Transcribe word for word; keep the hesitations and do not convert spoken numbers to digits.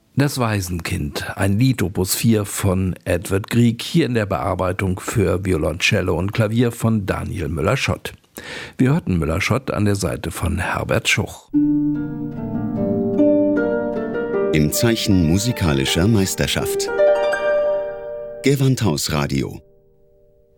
Das Waisenkind, ein Lied Opus vier von Edvard Grieg, hier in der Bearbeitung für Violoncello und Klavier von Daniel Müller-Schott. Wir hörten Müller-Schott an der Seite von Herbert Schuch. Im Zeichen musikalischer Meisterschaft. Gewandhaus Radio.